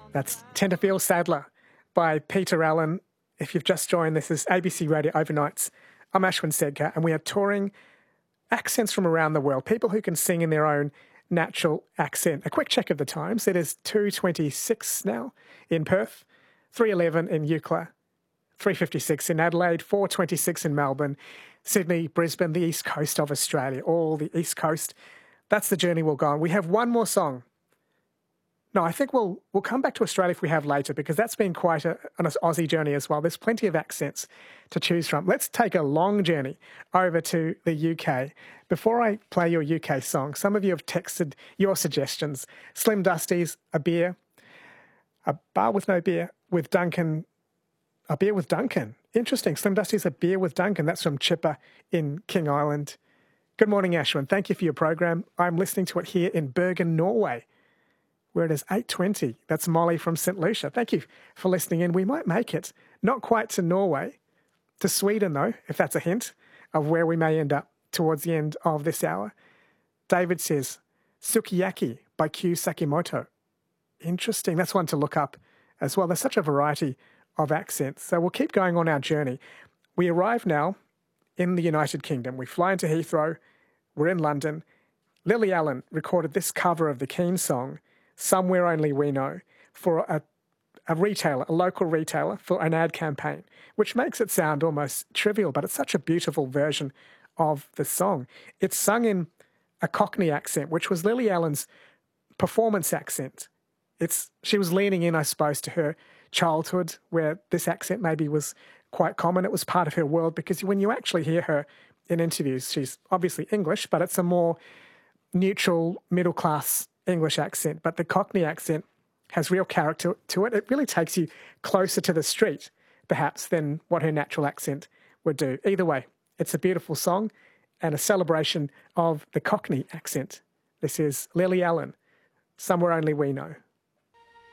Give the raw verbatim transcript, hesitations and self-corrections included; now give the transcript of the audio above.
That's Tenterfield Sadler by Peter Allen. If you've just joined, this is A B C Radio Overnights. I'm Ashwin Sedkar, and we are touring accents from around the world, people who can sing in their own natural accent. A quick check of the times. It is two twenty-six now in Perth, three eleven in Eucla, three fifty-six in Adelaide, four twenty-six in Melbourne, Sydney, Brisbane, the east coast of Australia, all the east coast. That's the journey we'll go on. We have one more song. No, I think we'll we'll come back to Australia if we have later, because that's been quite a, an Aussie journey as well. There's plenty of accents to choose from. Let's take a long journey over to the U K. Before I play your U K song, some of you have texted your suggestions. Slim Dusty's A Beer, A Bar with No Beer with Duncan, A Beer with Duncan. Interesting. Slim Dusty's A Beer with Duncan. That's from Chipper in King Island. Good morning, Ashwin. Thank you for your program. I'm listening to it here in Bergen, Norway, where it is eight twenty. That's Molly from Saint Lucia. Thank you for listening in. We might make it, not quite to Norway, to Sweden though, if that's a hint of where we may end up towards the end of this hour. David says, Sukiyaki by Q Sakimoto. Interesting. That's one to look up as well. There's such a variety of accents. So we'll keep going on our journey. We arrive now in the United Kingdom. We fly into Heathrow. We're in London. Lily Allen recorded this cover of the Keane song, Somewhere Only We Know, for a, a retailer, a local retailer, for an ad campaign, which makes it sound almost trivial, but it's such a beautiful version of the song. It's sung in a Cockney accent, which was Lily Allen's performance accent. It's she was leaning in, I suppose, to her childhood, where this accent maybe was quite common. It was part of her world, because when you actually hear her in interviews, she's obviously English, but it's a more neutral, middle-class English accent. But the Cockney accent has real character to it. It really takes you closer to the street, perhaps, than what her natural accent would do. Either way, it's a beautiful song and a celebration of the Cockney accent. This is Lily Allen, Somewhere Only We Know.